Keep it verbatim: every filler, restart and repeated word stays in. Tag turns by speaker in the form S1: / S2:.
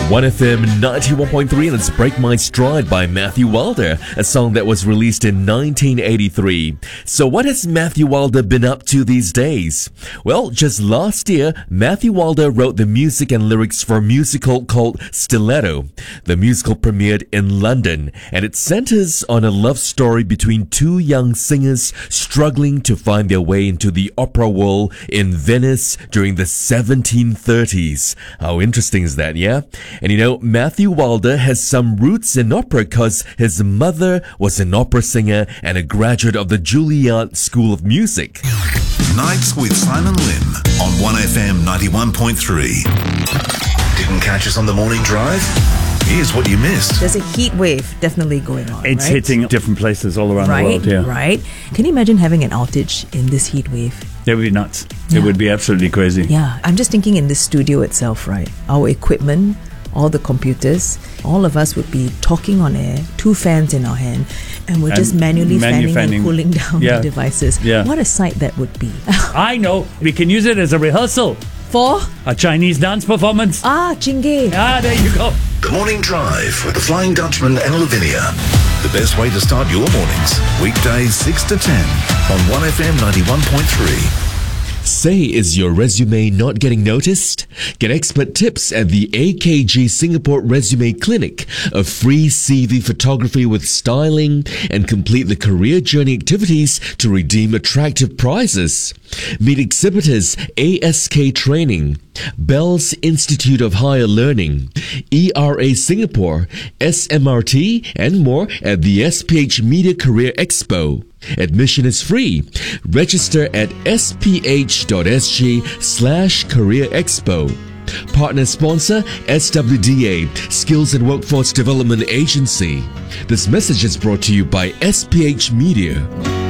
S1: one F M ninety-one point three, Let's Break My Stride by Matthew Wilder, a song that was released in nineteen eighty-three. So what has Matthew Wilder been up to these days? Well, just last year, Matthew Wilder wrote the music and lyrics for a musical called Stiletto. The musical premiered in London, and it centers on a love story between two young singers struggling to find their way into the opera world in Venice during the seventeen thirties. How interesting is that, yeah? And you know, Matthew Wilder has some roots in opera because his mother was an opera singer and a graduate of the Juilliard School of Music.
S2: Nights with Simon Lim on one F M ninety-one point three. Didn't catch us on the morning drive? Here's what you missed.
S3: There's a heat wave definitely going on.
S4: It's
S3: right?
S4: hitting different places all around
S3: right,
S4: the world, yeah.
S3: Right. Can you imagine having an outage in this heat wave?
S4: It would be nuts.
S3: Yeah.
S4: It would be absolutely crazy.
S3: Yeah. I'm just thinking in this studio itself, right? Our equipment, all the computers, all of us would be talking on air, two fans in our hand, and we're
S4: And
S3: just manually
S4: manu-
S3: fanning,
S4: fanning.
S3: and cooling down
S4: Yeah.
S3: the devices.
S4: Yeah.
S3: What a sight that would be.
S4: I know. We can use it as a rehearsal.
S3: For?
S4: A Chinese dance performance.
S3: Ah, Jingge.
S4: Ah, there you go.
S2: The Morning Drive with the Flying Dutchman and Lavinia. The best way to start your mornings. Weekdays six to ten on one F M ninety-one point three.
S1: Say, is your resume not getting noticed? Get expert tips at the A K G Singapore Resume Clinic, a free C V photography with styling, and complete the career journey activities to redeem attractive prizes. Meet exhibitors A S K Training, Bell's Institute of Higher Learning, E R A Singapore, S M R T, and more at the S P H Media Career Expo. Admission is free. Register at sph.sg slash career expo. Partner sponsor S W D A, Skills and Workforce Development Agency. This message is brought to you by S P H Media.